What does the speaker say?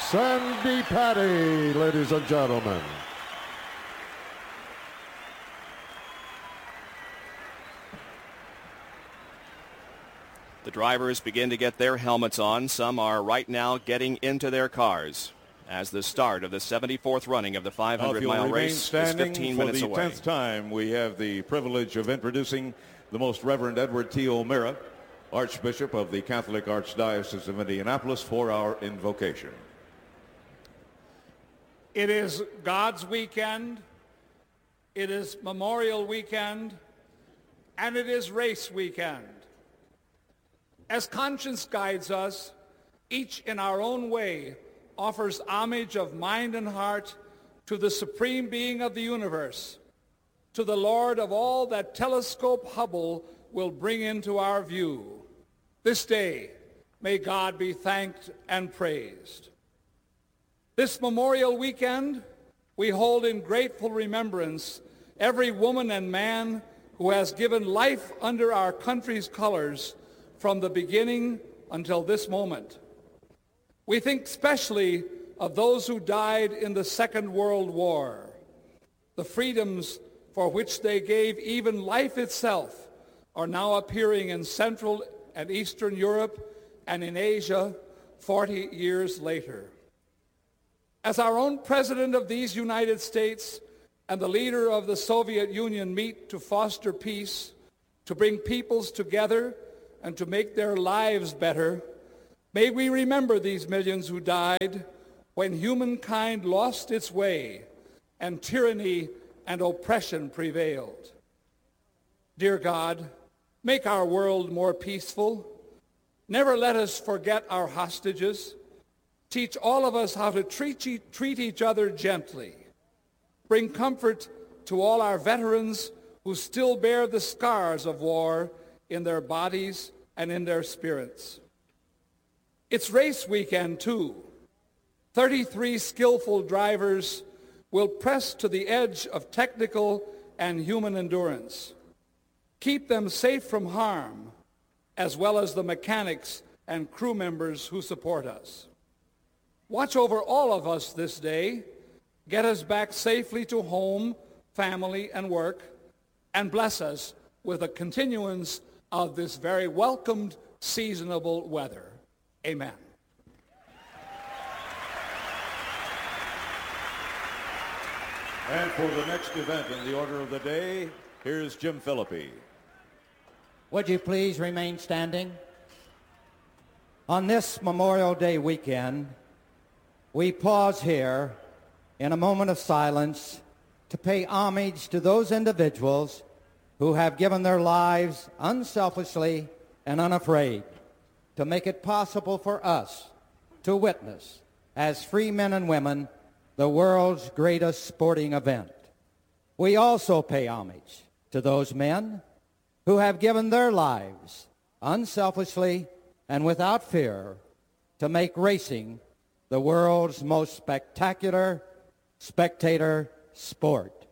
Sandy Patty, ladies and gentlemen. The drivers begin to get their helmets on. Some are right now getting into their cars as the start of the 74th running of the 500-mile race is 15 minutes away. For the 10th time, we have the privilege of introducing the Most Reverend Edward T. O'Meara, Archbishop of the Catholic Archdiocese of Indianapolis, for our invocation. It is God's weekend, it is Memorial Weekend, and it is race weekend. As conscience guides us, each in our own way offers homage of mind and heart to the supreme being of the universe, to the Lord of all that telescope Hubble will bring into our view. This day, may God be thanked and praised. This Memorial Weekend, we hold in grateful remembrance every woman and man who has given life under our country's colors from the beginning until this moment. We think specially of those who died in the Second World War. The freedoms for which they gave even life itself are now appearing in Central and Eastern Europe and in Asia 40 years later. As our own President of these United States and the leader of the Soviet Union meet to foster peace, to bring peoples together, and to make their lives better, may we remember these millions who died when humankind lost its way and tyranny and oppression prevailed. Dear God, make our world more peaceful. Never let us forget our hostages. Teach all of us how to treat each other gently. Bring comfort to all our veterans who still bear the scars of war in their bodies and in their spirits. It's race weekend, too. 33 skillful drivers will press to the edge of technical and human endurance. Keep them safe from harm, as well as the mechanics and crew members who support us. Watch over all of us this day, get us back safely to home, family, and work, and bless us with a continuance of this very welcomed seasonable weather. Amen. And for the next event in the order of the day, here's Jim Philippi. Would you please remain standing? On this Memorial Day weekend, we pause here in a moment of silence to pay homage to those individuals who have given their lives unselfishly and unafraid to make it possible for us to witness, as free men and women, the world's greatest sporting event. We also pay homage to those men who have given their lives unselfishly and without fear to make racing the world's most spectacular spectator sport.